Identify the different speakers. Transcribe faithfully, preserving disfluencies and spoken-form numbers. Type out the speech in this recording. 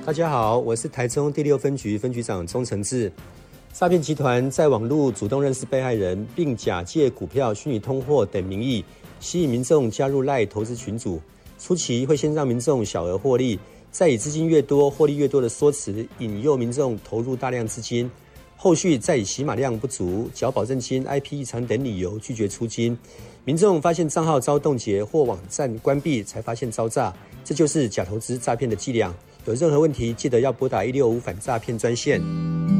Speaker 1: 大家好，我是台中第六分局分局长钟承志。诈骗集团在网络主动认识被害人，并假借股票、虚拟通货等名义，吸引民众加入 LINE 投资群组。初期会先让民众小额获利，再以资金越多、获利越多的说辞，引诱民众投入大量资金。后续再以起码量不足、缴保证金、I P 异常等理由拒绝出金。民众发现账号遭冻结或网站关闭，才发现遭诈。这就是假投资诈骗的伎俩。有任何问题，记得要拨打一六五反诈骗专线。